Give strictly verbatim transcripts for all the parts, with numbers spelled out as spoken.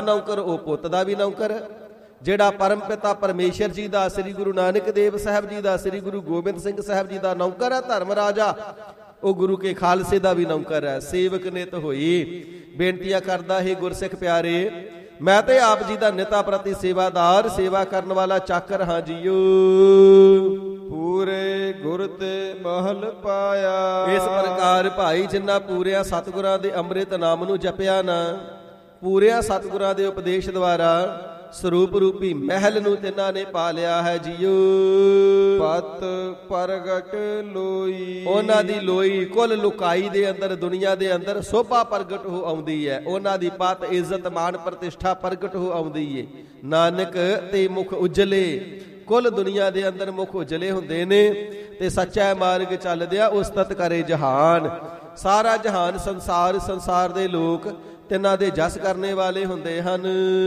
ਨੌਕਰ ਉਹ ਪੁੱਤ ਦਾ ਵੀ ਨੌਕਰ। ਜਿਹੜਾ ਪਰਮ ਪਿਤਾ ਪਰਮੇਸ਼ਰ ਜੀ ਦਾ, ਸ੍ਰੀ ਗੁਰੂ ਨਾਨਕ ਦੇਵ ਸਾਹਿਬ ਜੀ ਦਾ, ਸ੍ਰੀ ਗੁਰੂ ਗੋਬਿੰਦ ਸਿੰਘ ਸਾਹਿਬ ਜੀ ਦਾ ਨੌਕਰ ਹੈ, ਧਰਮ ਰਾਜਾ, ਉਹ ਗੁਰੂ ਕੇ ਖਾਲਸੇ ਦਾ ਵੀ ਨੌਕਰ ਹੈ। ਸੇਵਕ ਨਿਤ ਹੋਈ। ਬੇਨਤੀਆਂ ਕਰਦਾ ਹੈ ਗੁਰਸਿੱਖ ਪਿਆਰੇ, ਮੈਂ ਤੇ ਆਪ ਜੀ ਦਾ ਨਿਤਾ ਪ੍ਰਤੀ ਸੇਵਾਦਾਰ, ਸੇਵਾ ਕਰਨ ਵਾਲਾ ਚਾਕਰ ਹਾਂ ਜੀਓ। ਪੂਰੇ ਗੁਰ ਤੇ ਮਹਲ ਪਾਇਆ। ਇਸ ਪ੍ਰਕਾਰ ਭਾਈ ਜਿਨ੍ਹਾਂ ਪੂਰਿਆਂ ਸਤਿਗੁਰਾਂ ਦੇ ਅੰਮ੍ਰਿਤ ਨਾਮ ਨੂੰ ਜਪਿਆ ਨਾ, ਪੂਰਿਆਂ ਸਤਿਗੁਰਾਂ ਦੇ ਉਪਦੇਸ਼ ਦੁਆਰਾ ਸਰੂਪ ਰੂਪੀ ਮਹਿਲ ਨੂੰ ਤਿੰਨਾਂ ਨੇ ਪਾ ਲਿਆ ਹੈ ਜੀਓ। ਪਤ ਪ੍ਰਗਟ ਲੋਈ। ਉਹਨਾਂ ਦੀ ਲੋਈ ਕੁੱਲ ਲੁਕਾਈ ਦੇ ਅੰਦਰ, ਦੁਨੀਆ ਦੇ ਅੰਦਰ ਸੋਭਾ ਪ੍ਰਗਟ ਹੋ ਆਉਂਦੀ ਹੈ। ਉਹਨਾਂ ਦੀ ਪਤ ਇੱਜ਼ਤ ਮਾਣ ਪ੍ਰਤਿਸ਼ਠਾ ਪ੍ਰਗਟ ਹੋ ਆਉਂਦੀ ਹੈ। ਨਾਨਕ ਤੇ ਮੁਖ ਉਜਲੇ, ਕੁੱਲ ਦੁਨੀਆ ਦੇ ਅੰਦਰ ਮੁਖ ਉਜਲੇ ਹੁੰਦੇ ਨੇ। ਤੇ ਸੱਚਾ ਮਾਰਗ ਚੱਲਦਿਆ ਉਸਤਤ ਕਰੇ ਜਹਾਨ। ਸਾਰਾ ਜਹਾਨ ਸੰਸਾਰ, ਸੰਸਾਰ ਦੇ ਲੋਕ ਤਿੰਨਾਂ ਦੇ ਜਸ ਕਰਨੇ ਵਾਲੇ ਹੁੰਦੇ ਹਨ।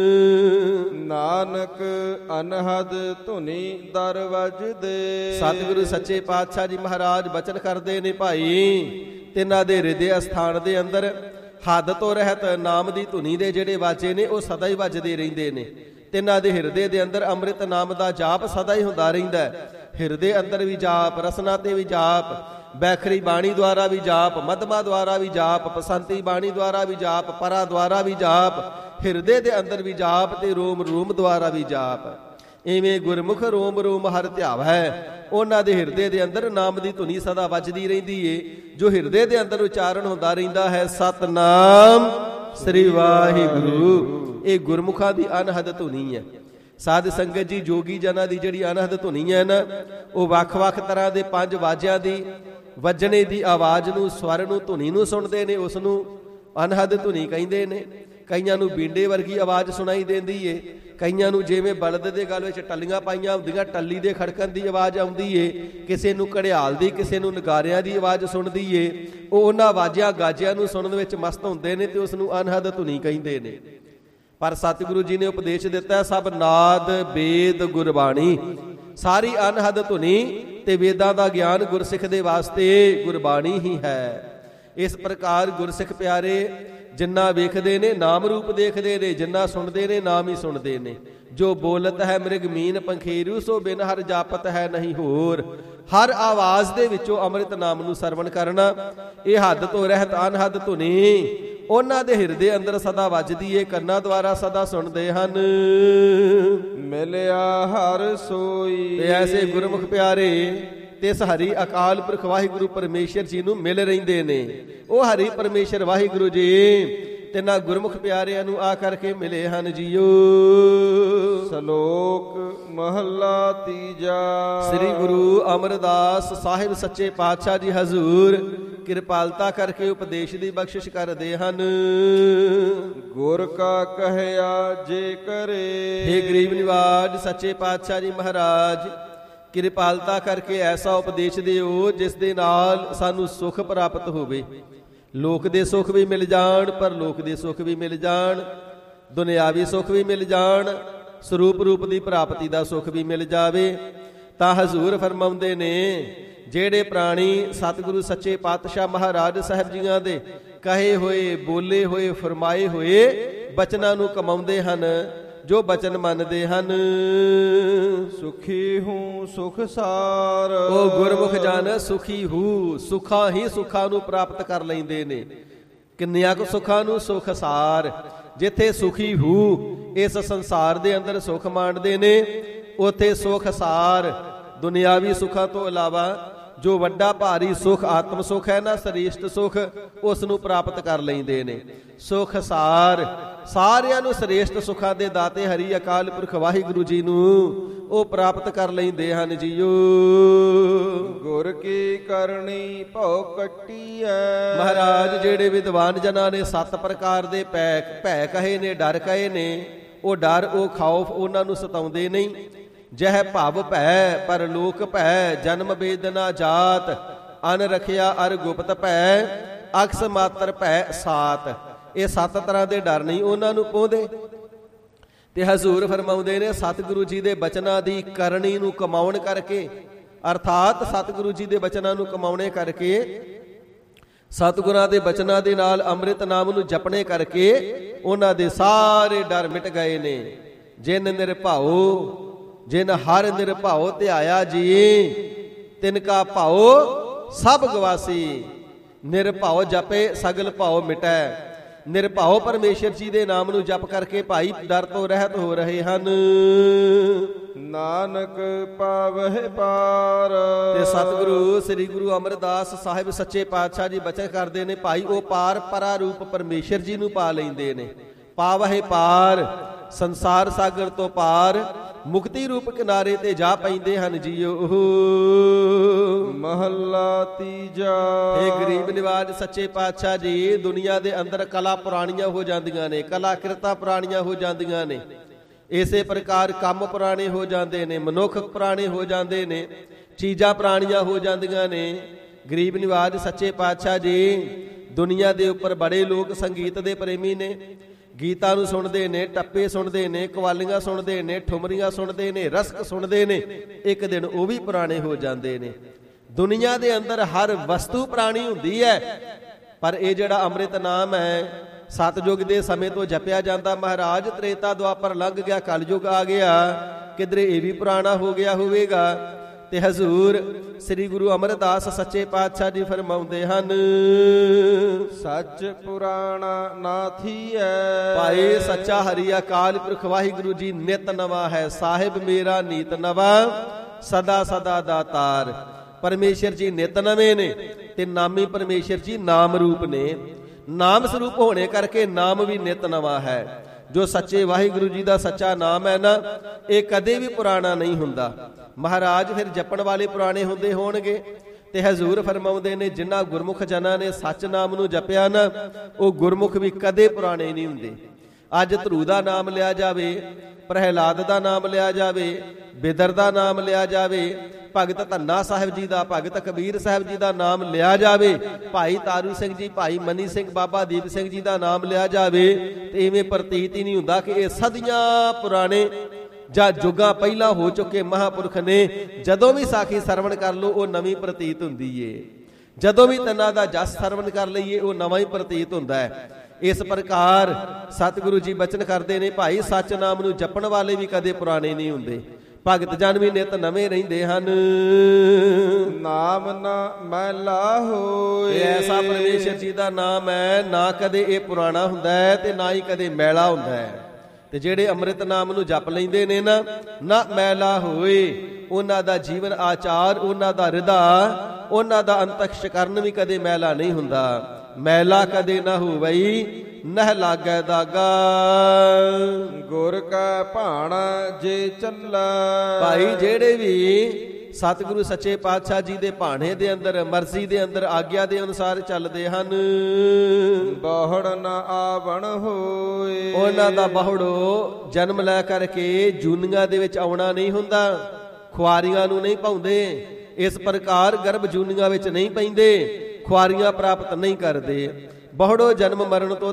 ਨਾਨਕ ਅਨਹਦ ਧੁਨੀ ਦਰ ਵੱਜਦੇ। ਸਤਿਗੁਰੂ ਸੱਚੇ ਪਾਤਸ਼ਾਹ ਜੀ ਮਹਾਰਾਜ ਬਚਨ ਕਰਦੇ ਨੇ ਭਾਈ, ਤਿੰਨਾਂ ਦੇ ਹਿਰਦੇ ਅਸਥਾਨ ਦੇ ਅੰਦਰ ਹੱਦ ਤੋਂ ਰਹਿਤ ਨਾਮ ਦੀ ਧੁਨੀ ਦੇ ਜਿਹੜੇ ਵਾਜੇ ਨੇ ਉਹ ਸਦਾ ਹੀ ਵੱਜਦੇ ਰਹਿੰਦੇ ਨੇ। ਤਿੰਨਾਂ ਦੇ ਹਿਰਦੇ ਦੇ ਅੰਦਰ ਅੰਮ੍ਰਿਤ ਨਾਮ ਦਾ ਜਾਪ ਸਦਾ ਹੀ ਹੁੰਦਾ ਰਹਿੰਦਾ। ਹਿਰਦੇ ਅੰਦਰ ਵੀ ਜਾਪ, ਰਸਨਾ ਤੇ ਵੀ ਜਾਪ, ਬੈਖਰੀ ਬਾਣੀ ਦੁਆਰਾ ਵੀ ਜਾਪ, ਮਧਮਾ ਦੁਆਰਾ ਵੀ ਜਾਪ, ਪਸੰਤੀ ਬਾਣੀ ਦੁਆਰਾ ਵੀ ਜਾਪ, ਪਰਾ ਦੁਆਰਾ ਵੀ ਜਾਪ, ਹਿਰਦੇ ਦੇ ਅੰਦਰ ਵੀ ਜਾਪ ਤੇ ਰੋਮ ਰੋਮ ਦੁਆਰਾ ਵੀ ਜਾਪ। ਇਵੇਂ ਗੁਰਮੁਖ ਰੋਮ ਰੋਮ ਹਰ ਧਿਆਵੈ। ਉਹਨਾਂ ਦੇ ਹਿਰਦੇ ਦੇ ਅੰਦਰ ਨਾਮ ਦੀ ਧੁਨੀ ਸਦਾ ਵੱਜਦੀ ਰਹਿੰਦੀ ਏ। ਜੋ ਹਿਰਦੇ ਦੇ ਅੰਦਰ ਉਚਾਰਨ ਹੁੰਦਾ ਰਹਿੰਦਾ ਹੈ ਸਤਨਾਮ ਸ੍ਰੀ ਵਾਹਿਗੁਰੂ। ਇਹ ਗੁਰਮੁਖਾਂ ਦੀ ਅਨਹਦ ਧੁਨੀ ਹੈ। ਸਾਧ ਸੰਗਤ ਜੀ, ਜੋਗੀ ਜਨਾਂ ਦੀ ਜਿਹੜੀ ਅਨਹਦ ਧੁਨੀ ਹੈ ਨਾ, ਉਹ ਵੱਖ-ਵੱਖ ਤਰ੍ਹਾਂ ਦੇ ਪੰਜ ਵਾਜਿਆਂ ਦੀ ਵੱਜਣੇ ਦੀ ਆਵਾਜ਼ ਨੂੰ, ਸਵਰ ਨੂੰ, ਧੁਨੀ ਨੂੰ ਸੁਣਦੇ ਨੇ। ਉਸ ਨੂੰ ਅਨਹਦ ਧੁਨੀ ਕਹਿੰਦੇ ਨੇ। ਕਈਆਂ ਨੂੰ ਬੀਂਡੇ ਵਰਗੀ ਆਵਾਜ਼ ਸੁਣਾਈ ਦਿੰਦੀ ਏ, ਕਈਆਂ ਨੂੰ ਜਿਵੇਂ ਬਲਦ ਦੇ ਗਲ ਵਿੱਚ ਟੱਲੀਆਂ ਪਾਈਆਂ ਹੁੰਦੀਆਂ, ਟੱਲੀ ਦੇ ਖੜਕਣ ਦੀ ਆਵਾਜ਼ ਆਉਂਦੀ ਏ, ਕਿਸੇ ਨੂੰ ਘੜਿਆਲ ਦੀ, ਕਿਸੇ ਨੂੰ ਨਗਾਰਿਆਂ ਦੀ ਆਵਾਜ਼ ਸੁਣਦੀ ਏ। ਉਹ ਉਹਨਾਂ ਆਵਾਜ਼ਾਂ ਗਾਜਿਆਂ ਨੂੰ ਸੁਣਨ ਵਿੱਚ ਮਸਤ ਹੁੰਦੇ ਨੇ ਤੇ ਉਸ ਨੂੰ ਅਨਹਦ ਧੁਨੀ ਕਹਿੰਦੇ ਨੇ। ਪਰ ਸਤਿਗੁਰੂ ਜੀ ਨੇ ਉਪਦੇਸ਼ ਦਿੱਤਾ, ਸਭ ਨਾਦ ਵੇਦ ਗੁਰਬਾਣੀ। ਸਾਰੀ ਅਨਹਦ ਧੁਨੀ ਤੇ ਵੇਦਾਂ ਦਾ ਗਿਆਨ ਗੁਰਸਿੱਖ ਦੇ ਵਾਸਤੇ ਗੁਰਬਾਣੀ ਹੀ ਹੈ। ਇਸ ਪ੍ਰਕਾਰ ਗੁਰਸਿੱਖ ਪਿਆਰੇ ਜਿੰਨਾ ਵੇਖਦੇ ਨੇ ਨਾਮ ਰੂਪ ਦੇਖਦੇ ਨੇ, ਜਿੰਨਾ ਸੁਣਦੇ ਨੇ ਨਾਮ ਹੀ ਸੁਣਦੇ ਨੇ। ਜੋ ਬੋਲਤ ਹੈ ਮ੍ਰਿਗ ਮੀਨ ਪੰਖੇਰੂ, ਸੋ ਬਿਨ ਹਰ ਜਾਪਤ ਹੈ ਨਹੀਂ ਹੋਰ। ਹਰ ਆਵਾਜ਼ ਦੇ ਵਿੱਚੋਂ ਅੰਮ੍ਰਿਤ ਨਾਮ ਨੂੰ ਸਰਵਣ ਕਰਨਾ, ਇਹ ਹੱਦ ਤੋਂ ਰਹਿਤ ਅਨਹਦ ਧੁਨੀ ਉਹਨਾਂ ਦੇ ਹਿਰਦੇ ਅੰਦਰ ਸਦਾ ਵੱਜਦੀ ਏ, ਕੰਨਾਂ ਦੁਆਰਾ ਸਦਾ ਸੁਣਦੇ ਹਨ। ਮਿਲਿਆ ਹਰ ਸੋਈ। ਤੇ ਐਸੇ ਗੁਰਮੁਖ ਪਿਆਰੇ ਤਿਸ ਹਰੀ ਅਕਾਲ ਪੁਰਖ ਵਾਹਿਗੁਰੂ ਪਰਮੇਸ਼ਰ ਜੀ ਨੂੰ ਮਿਲ ਰਹਿੰਦੇ ਨੇ। ਉਹ ਹਰੀ ਪਰਮੇਸ਼ਰ ਵਾਹਿਗੁਰੂ ਜੀ ਤਿੰਨਾਂ ਗੁਰਮੁਖ ਪਿਆਰਿਆਂ ਨੂੰ ਆ ਕਰਕੇ ਮਿਲੇ ਹਨ ਜੀਓ। ਸ਼ਲੋਕ ਮਹੱਲਾ ਤੀਜਾ। ਸ੍ਰੀ ਗੁਰੂ ਅਮਰਦਾਸ ਸਾਹਿਬ ਸੱਚੇ ਪਾਤਸ਼ਾਹ ਜੀ ਹਜ਼ੂਰ ਕਿਰਪਾਲਤਾ ਕਰਕੇ ਉਪਦੇਸ਼ ਦੀ ਬਖਸ਼ਿਸ਼ ਕਰਦੇ ਹਨ। ਗੁਰ ਕਾ ਕਹਿਆ ਜੇ ਕਰੇ। ਹੇ ਗਰੀਬ ਨਿਵਾਜ ਸੱਚੇ ਪਾਤਸ਼ਾਹ ਜੀ ਮਹਾਰਾਜ, ਕਿਰਪਾਲਤਾ ਕਰਕੇ ਐਸਾ ਉਪਦੇਸ਼ ਦਿਓ ਜਿਸ ਦੇ ਨਾਲ ਸਾਨੂੰ ਸੁਖ ਪ੍ਰਾਪਤ ਹੋਵੇ। ਲੋਕ ਦੇ ਸੁਖ ਵੀ ਮਿਲ ਜਾਣ, ਪਰ ਲੋਕ ਦੇ ਸੁਖ ਵੀ ਮਿਲ ਜਾਣ, ਦੁਨਿਆਵੀ ਸੁਖ ਵੀ ਮਿਲ ਜਾਣ, ਸਰੂਪ ਰੂਪ ਦੀ ਪ੍ਰਾਪਤੀ ਦਾ ਸੁਖ ਵੀ ਮਿਲ ਜਾਵੇ। ਤਾਂ ਹਜ਼ੂਰ ਫਰਮਾਉਂਦੇ ਨੇ, ਜਿਹੜੇ ਪ੍ਰਾਣੀ ਸਤਿਗੁਰੂ ਸੱਚੇ ਪਾਤਸ਼ਾਹ ਮਹਾਰਾਜ ਸਾਹਿਬ ਜੀਆਂ ਦੇ ਕਹੇ ਹੋਏ, ਬੋਲੇ ਹੋਏ, ਫਰਮਾਏ ਹੋਏ ਬਚਨਾਂ ਨੂੰ ਕਮਾਉਂਦੇ ਹਨ, ਜੋ ਬਚਨ ਮੰਨਦੇ ਹਨ, ਸੁਖੀ ਹੂੰ ਸੁਖ ਸਾਰ। ਉਹ ਗੁਰਮੁਖ ਜਨ ਸੁਖੀ ਹੂ, ਸੁਖਾਂ ਹੀ ਸੁਖਾਂ ਨੂੰ ਪ੍ਰਾਪਤ ਕਰ ਲੈਂਦੇ ਨੇ। ਕਿੰਨਿਆਂ ਕੁ ਸੁਖਾਂ ਨੂੰ? ਸੁਖ ਸਾਰ। ਜਿੱਥੇ ਸੁਖੀ ਹੂ ਇਸ ਸੰਸਾਰ ਦੇ ਅੰਦਰ ਸੁਖ ਮਾਣਦੇ ਨੇ, ਉਥੇ ਸੁਖ ਸਾਰ ਦੁਨਿਆਵੀ ਸੁਖਾਂ ਤੋਂ ਇਲਾਵਾ ਜੋ ਵੱਡਾ ਭਾਰੀ ਸੁਖ ਆਤਮ ਸੁਖ ਹੈ ਨਾ, ਸ੍ਰੇਸ਼ਟ ਸੁਖ, ਉਸ ਨੂੰ ਪ੍ਰਾਪਤ ਕਰ ਲੈਂਦੇ ਨੇ। ਸੁਖ ਸਾਰ ਸਾਰਿਆਂ ਨੂੰ ਸ੍ਰੇਸ਼ਟ ਸੁਖਾਂ ਦੇ ਦਾਤੇ ਹਰੀ ਅਕਾਲ ਪੁਰਖ ਵਾਹਿਗੁਰੂ ਜੀ ਨੂੰ ਉਹ ਪ੍ਰਾਪਤ ਕਰ ਲੈਂਦੇ ਹਨ ਜੀਓ। ਗੁਰ ਕੀ ਕਰਨੀ ਭਉ ਕੱਟੀ ਐ। ਮਹਾਰਾਜ ਜਿਹੜੇ ਵਿਦਵਾਨ ਜਨਾਂ ਨੇ ਸੱਤ ਪ੍ਰਕਾਰ ਦੇ ਭੈ ਭੈ ਕਹੇ ਨੇ, ਡਰ ਕਹੇ ਨੇ, ਉਹ ਡਰ, ਉਹ ਖੌਫ ਉਹਨਾਂ ਨੂੰ ਸਤਾਉਂਦੇ ਨਹੀਂ। ਜਹ ਭਵ ਭੈ ਪਰ ਲੋਕ ਭੈ, ਜਨਮ ਵੇਦਨਾ ਜਾਤ, ਅਨ ਰਖਿਆ ਅਰ ਗੁਪਤ ਭੈ, ਅਕਸ ਮਾਤਰ ਭੈ ਸਾਤ। ਇਹ ਸੱਤ ਤਰ੍ਹਾਂ ਦੇ ਡਰ ਨਹੀਂ ਉਹਨਾਂ ਨੂੰ ਪਾਉਂਦੇ। ਤੇ ਹਜ਼ੂਰ ਫਰਮਾਉਂਦੇ ਨੇ, ਸਤਿਗੁਰੂ ਜੀ ਦੇ ਬਚਨਾਂ ਦੀ ਕਰਨੀ ਨੂੰ ਕਮਾਉਣ ਕਰਕੇ, ਅਰਥਾਤ ਸਤਿਗੁਰੂ ਜੀ ਦੇ ਬਚਨਾਂ ਨੂੰ ਕਮਾਉਣੇ ਕਰਕੇ ਸਤਿਗੁਰਾਂ ਦੇ ਬਚਨਾਂ ਦੇ ਨਾਲ ਅੰਮ੍ਰਿਤ ਨਾਮ ਨੂੰ ਜਪਣੇ ਕਰਕੇ ਉਹਨਾਂ ਦੇ ਸਾਰੇ ਡਰ ਮਿਟ ਗਏ ਨੇ। ਜਿਨ ਨਿਰਭਉ ਜਿਨ ਹਰ ਨਿਰਭਉ ਧਿਆਇਆ ਜੀ, ਤਿਨ ਕਾ ਭਾਉ ਸਭ ਗਵਾਸੀ। ਨਿਰਭਉ ਜਪੇ ਸਗਲ ਭਾਉ ਮਿਟੈ। ਨਿਰਭਉ ਪਰਮੇਸ਼ਰ ਜੀ ਦੇ ਨਾਮ ਨੂੰ ਜਪ ਕਰਕੇ ਭਾਈ ਡਰ ਤੋਂ ਰਹਿਤ ਹੋ ਰਹੇ ਹਨ। ਨਾਨਕ ਪਾਵਹਿ ਪਾਰ। ਤੇ ਸਤਿਗੁਰੂ ਸ੍ਰੀ ਗੁਰੂ ਅਮਰਦਾਸ ਸਾਹਿਬ ਸੱਚੇ ਪਾਤਸ਼ਾਹ ਜੀ ਬਚਨ ਕਰਦੇ ਨੇ, ਭਾਈ ਉਹ ਪਾਰ ਪਰਾ ਰੂਪ ਪਰਮੇਸ਼ਰ ਜੀ ਨੂੰ ਪਾ ਲੈਂਦੇ ਨੇ। ਪਾਵਹਿ ਪਾਰ, ਸੰਸਾਰ ਸਾਗਰ ਤੋਂ ਪਾਰ ਮੁਕਤੀ ਰੂਪ ਕਿਨਾਰੇ ਤੇ ਜਾ ਪੈਂਦੇ ਹਨ ਜੀਓ। ਮਹੱਲਾ ਤੀਜਾ। ਇਹ ਗਰੀਬ ਨਿਵਾਜ ਸੱਚੇ ਪਾਤਸ਼ਾਹ ਜੀ, ਦੁਨੀਆ ਦੇ ਅੰਦਰ ਕਲਾ ਪੁਰਾਣੀਆਂ ਹੋ ਜਾਂਦੀਆਂ ਨੇ, ਕਲਾ ਕਿਰਤਾਂ ਪੁਰਾਣੀਆਂ ਹੋ ਜਾਂਦੀਆਂ ਨੇ। ਇਸੇ ਪ੍ਰਕਾਰ ਕੰਮ ਪੁਰਾਣੇ ਹੋ ਜਾਂਦੇ ਨੇ, ਮਨੁੱਖ ਪੁਰਾਣੇ ਹੋ ਜਾਂਦੇ ਨੇ, ਚੀਜ਼ਾਂ ਪੁਰਾਣੀਆਂ ਹੋ ਜਾਂਦੀਆਂ ਨੇ। ਗਰੀਬ ਨਿਵਾਜ ਸੱਚੇ ਪਾਤਸ਼ਾਹ ਜੀ, ਦੁਨੀਆ ਦੇ ਉੱਪਰ ਬੜੇ ਲੋਕ ਸੰਗੀਤ ਦੇ ਪ੍ਰੇਮੀ ਨੇ, ਗੀਤਾਂ ਨੂੰ ਸੁਣਦੇ ਨੇ, ਟੱਪੇ ਸੁਣਦੇ ਨੇ, ਕਵਾਲੀਆਂ ਸੁਣਦੇ ਨੇ, ਠੁਮਰੀਆਂ ਸੁਣਦੇ ਨੇ, ਰਸਕ ਸੁਣਦੇ ਨੇ। ਇੱਕ ਦਿਨ ਉਹ ਵੀ ਪੁਰਾਣੇ ਹੋ ਜਾਂਦੇ ਨੇ। ਦੁਨੀਆ ਦੇ ਅੰਦਰ ਹਰ ਵਸਤੂ ਪੁਰਾਣੀ ਹੁੰਦੀ ਹੈ, ਪਰ ਇਹ ਜਿਹੜਾ ਅੰਮ੍ਰਿਤ ਨਾਮ ਹੈ ਸਤਜੁਗ ਦੇ ਸਮੇਂ ਤੋਂ ਜਪਿਆ ਜਾਂਦਾ ਮਹਾਰਾਜ, ਤ੍ਰੇਤਾ ਦੁਆਪਰ ਲੰਘ ਗਿਆ, ਕਲਯੁਗ ਆ ਗਿਆ, ਕਿਧਰੇ ਇਹ ਵੀ ਪੁਰਾਣਾ ਹੋ ਗਿਆ ਹੋਵੇਗਾ। ਤੇ ਹਜ਼ੂਰ ਸ੍ਰੀ ਗੁਰੂ ਅਮਰਦਾਸ ਸੱਚੇ ਪਾਤਸ਼ਾਹ ਜੀ ਫਰਮਾਉਂਦੇ ਹਨ, ਸੱਚ ਪੁਰਾਣਾ ਨਾ ਥੀਐ। ਭਾਈ ਸੱਚਾ ਹਰੀ ਅਕਾਲ ਪੁਰਖ ਵਾਹਿਗੁਰੂ ਜੀ ਨਿਤ ਨਵਾਂ ਹੈ। ਸਾਹਿਬ ਮੇਰਾ ਨੀਤ ਨਵਾਂ, ਸਦਾ ਸਦਾ ਦਾਤਾਰ। ਪਰਮੇਸ਼ਰ ਜੀ ਨਿਤ ਨਵੇਂ ਨੇ ਤੇ ਨਾਮੀ ਪਰਮੇਸ਼ਰ ਜੀ ਨਾਮ ਰੂਪ ਨੇ। ਨਾਮ ਸਰੂਪ ਹੋਣੇ ਕਰਕੇ ਨਾਮ ਵੀ ਨਿਤ ਨਵਾਂ ਹੈ। ਜੋ ਸੱਚੇ ਵਾਹਿਗੁਰੂ ਜੀ ਦਾ ਸੱਚਾ ਨਾਮ ਹੈ ਨਾ, ਇਹ ਕਦੇ ਵੀ ਪੁਰਾਣਾ ਨਹੀਂ ਹੁੰਦਾ। ਮਹਾਰਾਜ ਫਿਰ ਜਪਣ ਵਾਲੇ ਪੁਰਾਣੇ ਹੁੰਦੇ ਹੋਣਗੇ। ਤੇ ਹਜ਼ੂਰ ਫਰਮਾਉਂਦੇ ਨੇ, ਜਿਨ੍ਹਾਂ ਗੁਰਮੁਖ ਜਨਾਂ ਨੇ ਸੱਚ ਨਾਮ ਨੂੰ ਜਪਿਆ ਨਾ, ਉਹ ਗੁਰਮੁਖ ਵੀ ਕਦੇ ਪੁਰਾਣੇ ਨਹੀਂ ਹੁੰਦੇ। ਅੱਜ ਧਰੂ ਦਾ ਨਾਮ ਲਿਆ ਜਾਵੇ, ਪ੍ਰਹਿਲਾਦ ਦਾ ਨਾਮ ਲਿਆ ਜਾਵੇ, ਬਿਦਰ ਦਾ ਨਾਮ ਲਿਆ ਜਾਵੇ, ਭਗਤ ਧੰਨਾ ਸਾਹਿਬ ਜੀ ਦਾ, ਭਗਤ ਕਬੀਰ ਸਾਹਿਬ ਜੀ ਦਾ ਨਾਮ ਲਿਆ ਜਾਵੇ, ਭਾਈ ਤਾਰੂ ਸਿੰਘ ਜੀ, ਭਾਈ ਮਨੀ ਸਿੰਘ, ਬਾਬਾ ਦੀਪ ਸਿੰਘ ਜੀ ਦਾ ਨਾਮ ਲਿਆ ਜਾਵੇ, ਤੇ ਇਵੇਂ ਪ੍ਰਤੀਤ ਹੀ ਨਹੀਂ ਹੁੰਦਾ ਕਿ ਇਹ ਸਦੀਆਂ ਪੁਰਾਣੇ ਜਾਂ ਜੁਗਾਂ ਪਹਿਲਾਂ ਹੋ ਚੁੱਕੇ ਮਹਾਂਪੁਰਖ ਨੇ। ਜਦੋਂ ਵੀ ਸਾਖੀ ਸਰਵਣ ਕਰ ਲਓ ਉਹ ਨਵੀਂ ਪ੍ਰਤੀਤ ਹੁੰਦੀ ਏ। ਜਦੋਂ ਵੀ ਤਨਾਂ ਦਾ ਜਸ ਸਰਵਣ ਕਰ ਲਈਏ ਉਹ ਨਵਾਂ ਹੀ ਪ੍ਰਤੀਤ ਹੁੰਦਾ ਹੈ। ਇਸ ਪ੍ਰਕਾਰ ਸਤਿਗੁਰੂ ਜੀ ਬਚਨ ਕਰਦੇ ਨੇ, ਭਾਈ ਸੱਚ ਨਾਮ ਨੂੰ ਜਪਣ ਵਾਲੇ ਵੀ ਕਦੇ ਪੁਰਾਣੇ ਨਹੀਂ ਹੁੰਦੇ। ਭਗਤ ਜਨ ਵੀ ਨਿਤ ਨਵੇਂ ਰਹਿੰਦੇ ਹਨ। ਨਾਮ ਨਾ ਮੈਲਾ ਹੋਏ। ਐਸਾ ਪਰਮੇਸ਼ਰ ਜੀ ਦਾ ਨਾਮ ਹੈ, ਨਾ ਕਦੇ ਇਹ ਪੁਰਾਣਾ ਹੁੰਦਾ ਹੈ ਤੇ ਨਾ ਹੀ ਕਦੇ ਮੈਲਾ ਹੁੰਦਾ ਹੈ। ਤੇ ਜਿਹੜੇ ਅੰਮ੍ਰਿਤ ਨਾਮ ਨੂੰ ਜਪ ਲੈਂਦੇ ਨੇ ਨਾ, ਨਾ ਮੈਲਾ ਹੋਏ। ਉਹਨਾਂ ਦਾ ਜੀਵਨ ਆਚਾਰ, ਉਹਨਾਂ ਦਾ ਹਿਰਦਾ, ਉਹਨਾਂ ਦਾ ਅੰਤਖਸ਼ਕਰਨ ਵੀ ਕਦੇ ਮੈਲਾ ਨਹੀਂ ਹੁੰਦਾ। ਮੈਲਾ ਕਦੇ ਨਾ ਹੋਵਈ, ਨਹਿ ਲਾਗੈ ਦਾਗਾ। ਗੁਰ ਕਾ ਭਾਣਾ ਜੇ ਚੱਲੈ। ਭਾਈ ਜਿਹੜੇ ਵੀ ਸਤਿਗੁਰੂ ਸੱਚੇ ਪਾਤਸ਼ਾਹ ਜੀ ਦੇ ਭਾਣੇ ਦੇ ਅੰਦਰ, ਮਰਜ਼ੀ ਦੇ ਅੰਦਰ, ਆਗਿਆ ਦੇ ਅਨੁਸਾਰ ਚੱਲਦੇ ਹਨ, ਬਹੁੜ ਨਾ ਆਵਣ ਹੋਏ। ਉਹਨਾਂ ਦਾ ਬਹੁੜੋ ਜਨਮ ਲੈ ਕਰਕੇ ਜੂਨੀਆਂ ਦੇ ਵਿੱਚ ਆਉਣਾ ਨਹੀਂ ਹੁੰਦਾ। ਖੁਆਰੀਆਂ ਨੂੰ ਨਹੀਂ ਪਾਉਂਦੇ। ਇਸ ਪ੍ਰਕਾਰ ਗਰਭ ਜੂਨੀਆਂ ਵਿੱਚ ਨਹੀਂ ਪੈਂਦੇ, ਖੁਆਰੀਆਂ ਪ੍ਰਾਪਤ ਨਹੀਂ ਕਰਦੇ। ਬਹੁੜੋ ਜਨਮ ਮਰਨ ਤੋਂ